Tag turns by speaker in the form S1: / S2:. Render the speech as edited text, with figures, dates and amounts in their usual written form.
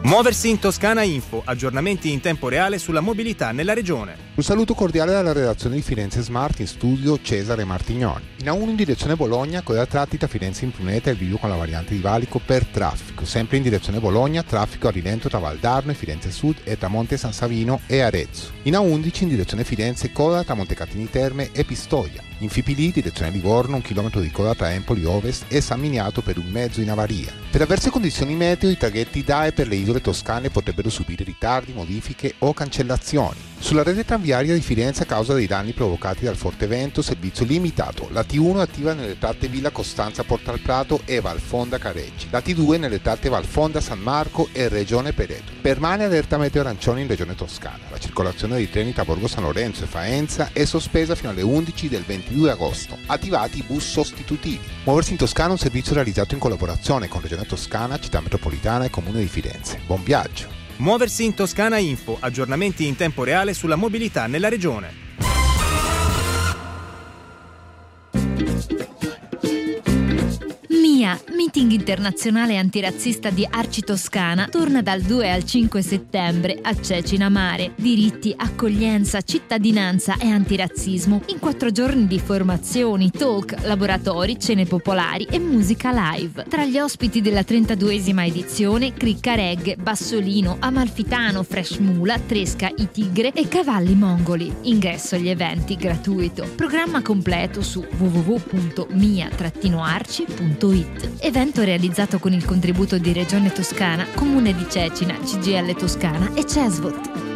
S1: Muoversi in Toscana Info, aggiornamenti in tempo reale sulla mobilità nella regione.
S2: Un saluto cordiale dalla redazione di Firenze Smart, in studio Cesare Martignoni. In A1 in direzione Bologna, coda trattita Firenze in Pruneta e il bivio con la variante di Valico per traffico. Sempre in direzione Bologna, traffico a rilento tra Valdarno e Firenze Sud e tra Monte San Savino e Arezzo. In A11 in direzione Firenze, coda tra Montecatini Terme e Pistoia. In Fipili, direzione Livorno, 1 chilometro di coda tra Empoli Ovest e San Miniato per un mezzo in avaria. Per avverse condizioni meteo, i traghetti DAE per le isole toscane potrebbero subire ritardi, modifiche o cancellazioni. Sulla rete tranviaria di Firenze, a causa dei danni provocati dal forte vento, servizio limitato. La T1 è attiva nelle tratte Villa Costanza Portalprato e Valfonda Careggi. La T2 nelle tratte Valfonda San Marco e Regione Pereto. Permane allerta meteo arancione in Regione Toscana. La circolazione dei treni tra Borgo San Lorenzo e Faenza è sospesa fino alle 11 del 22 agosto. Attivati i bus sostitutivi. Muoversi in Toscana è un servizio realizzato in collaborazione con Regione Toscana, Città Metropolitana e Comune di Firenze. Buon viaggio!
S1: Muoversi in Toscana Info, aggiornamenti in tempo reale sulla mobilità nella regione.
S3: MIA, Meeting internazionale antirazzista di Arci Toscana, torna dal 2 al 5 settembre a Cecina Mare. Diritti, accoglienza, cittadinanza e antirazzismo in 4 giorni di formazioni, talk, laboratori, cene popolari e musica live. Tra gli ospiti della 32esima edizione, Cricca Reggae, Bassolino, Amalfitano, Fresh Mula, Tresca, I Tigre e Cavalli Mongoli. Ingresso agli eventi gratuito. Programma completo su www.mia-arci.it. Evento realizzato con il contributo di Regione Toscana, Comune di Cecina, CGIL Toscana e CESVOT.